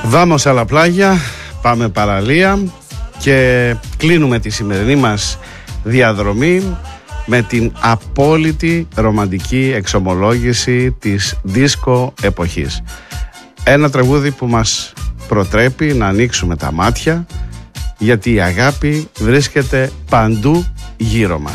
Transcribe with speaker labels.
Speaker 1: Βάμος άλλα πλάγια, πάμε παραλία και κλείνουμε τη σημερινή μας διαδρομή με την απόλυτη ρομαντική εξομολόγηση της δίσκο εποχής. Ένα τραγούδι που μας προτρέπει να ανοίξουμε τα μάτια, γιατί η αγάπη βρίσκεται παντού γύρω μας.